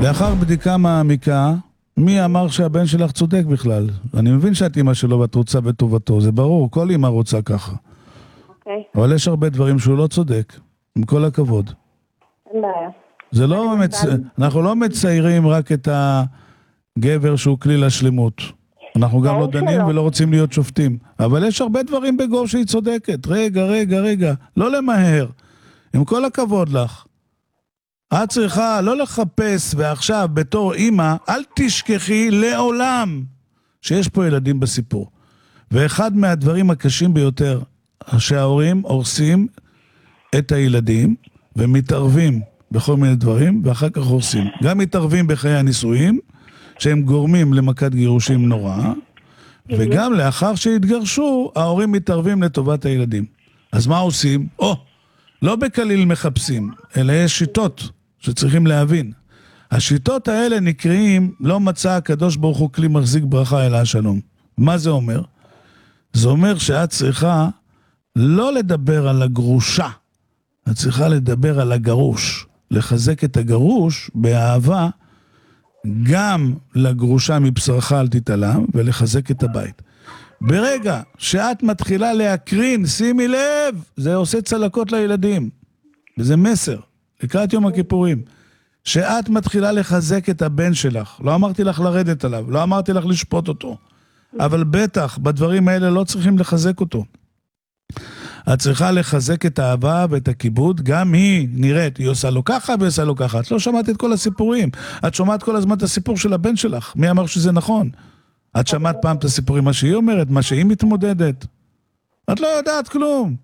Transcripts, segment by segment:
לאחר בדיקה מעמיקה, מי אמר שהבן שלך צודק בכלל? אני מבין שאת אמא שלו ואת רוצה בטובתו, זה ברור, כל אמא רוצה ככה. אוקיי. אבל יש הרבה דברים שהוא לא צודק, עם כל הכבוד. אין בעיה. זה לא אנחנו לא מציירים רק את הגבר שהוא כלי לשלמות. אנחנו גם לא דנים ולא רוצים להיות שופטים. אבל יש הרבה דברים בגו שהיא צודקת. רגע, לא למהר. עם כל הכבוד לך. את צריכה לא לחפש, ועכשיו בתור אמא, אל תשכחי לעולם שיש פה ילדים בסיפור. ואחד מהדברים הקשים ביותר, שההורים הורסים את הילדים ומתערבים בכל מיני דברים, ואחר כך הורסים. גם מתערבים בחיי הנישואים, שהם גורמים למכת גירושים נוראה, וגם לאחר שהתגרשו, ההורים מתערבים לטובת הילדים. אז מה עושים? לא בקליל מחפשים, אלא יש שיטות שצריכים להבין. השיטות האלה נקראים, לא מצא הקדוש ברוך הוא כלי מחזיק ברכה אלא השלום. מה זה אומר? זה אומר שאת צריכה לא לדבר על הגרושה, את צריכה לדבר על הגרוש. לחזק את הגרוש באהבה, גם לגרושה מבשרך אל תתעלם, ולחזק את הבית. ברגע שאת מתחילה להקרין, שימי לב, זה עושה צלקות לילדים. וזה מסר, לקראת יום הכיפורים. שאת מתחילה לחזק את הבן שלך. לא אמרתי לך לרדת עליו, לא אמרתי לך לשפוט אותו. אבל בטח, בדברים האלה לא צריכים לחזק אותו. את צריכה לחזק את האהבה ואת הכיבוד, גם היא נראית, היא עושה לו ככה ועושה לו ככה. את לא שמעת את כל הסיפורים. את שומעת כל הזמן את הסיפור של הבן שלך. מי אמר שזה נכון? את שמעת פעם את הסיפורים, מה שהיא אומרת, מה שהיא מתמודדת. את לא יודעת כלום.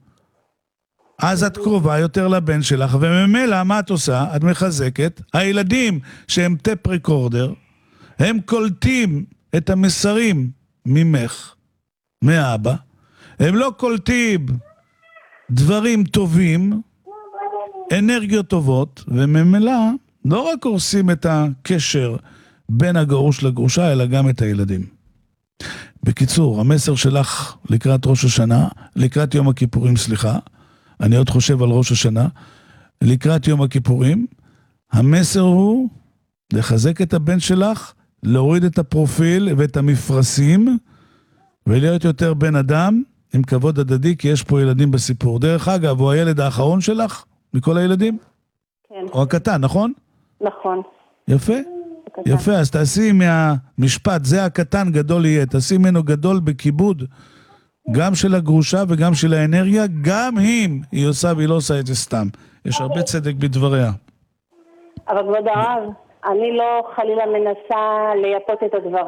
אז את קרובה יותר לבן שלך, וממילא מה את עושה? את מחזקת. הילדים שהם טפ ריקורדר, הם קולטים את המסרים ממך, מאבא. הם לא קולטים דברים טובים, אנרגיות טובות, וממילא לא רק הורסים את הקשר בין הגרוש לגרושה, אלא גם את הילדים. בקיצור, המסר שלך לקראת ראש השנה, לקראת יום הכיפורים, סליחה, אני עוד חושב על ראש השנה, לקראת יום הכיפורים, המסר הוא לחזק את הבן שלך, להוריד את הפרופיל ואת המפרסים, ולהיות יותר בן אדם עם כבוד הדדי, כי יש פה ילדים בסיפור. דרך אגב, הוא הילד האחרון שלך מכל הילדים? כן. או הקטן, נכון? נכון. יפה? הקטן. יפה, אז תעשי מהמשפט, זה הקטן גדול יהיה, תעשי ממנו גדול בכיבוד, גם של הגרושה וגם של האנרגיה, גם היא עושה והיא לא עושה את זה סתם. יש הרבה צדק בדבריה. אבל כבוד הרב, אני לא חלילה מנסה לייפות את הדבר.